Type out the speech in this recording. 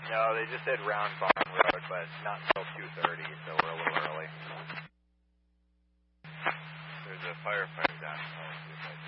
No, they just said Round Barn Road, but not until 2:30, so we're a little early. There's a firefighter down.